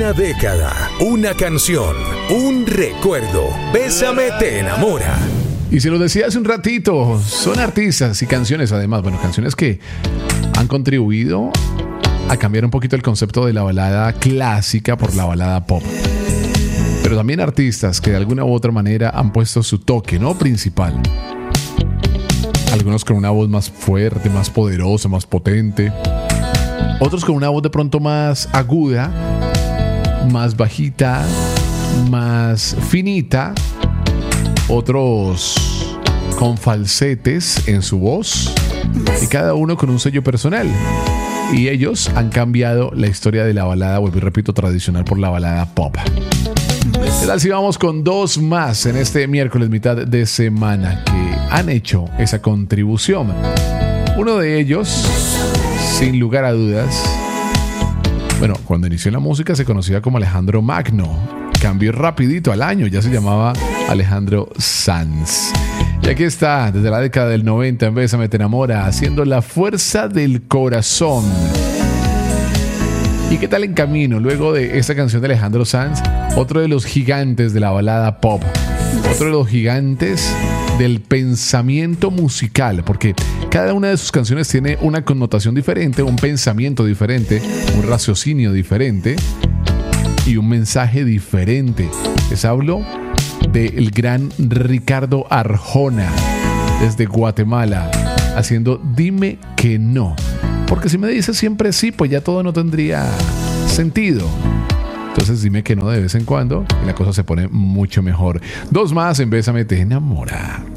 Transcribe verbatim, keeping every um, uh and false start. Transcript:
Una década, una canción, un recuerdo. Bésame te enamora. Y se lo decía hace un ratito, son artistas y canciones además, bueno, canciones que han contribuido a cambiar un poquito el concepto de la balada clásica por la balada pop. Pero también artistas que de alguna u otra manera han puesto su toque, ¿no? Principal. Algunos con una voz más fuerte, más poderosa, más potente. Otros con una voz de pronto más aguda, más bajita, más finita. Otros con falsetes en su voz. Y cada uno con un sello personal. Y ellos han cambiado la historia de la balada, vuelvo y repito, tradicional por la balada pop. ¿Qué tal si vamos con dos más en este miércoles mitad de semana que han hecho esa contribución? Uno de ellos, sin lugar a dudas, bueno, cuando inició la música se conocía como Alejandro Magno. Cambió rapidito al año, ya se llamaba Alejandro Sanz. Y aquí está, desde la década del noventa, en Bésame te enamora, haciendo La fuerza del corazón. ¿Y qué tal en camino? Luego de esta canción de Alejandro Sanz, otro de los gigantes de la balada pop, otro de los gigantes del pensamiento musical, porque cada una de sus canciones tiene una connotación diferente, un pensamiento diferente, un raciocinio diferente y un mensaje diferente. Les hablo del gran Ricardo Arjona, desde Guatemala, haciendo Dime que no. Porque si me dices siempre sí, pues ya todo no tendría sentido. Entonces dime que no de vez en cuando y la cosa se pone mucho mejor. Dos más en Bésame te enamora.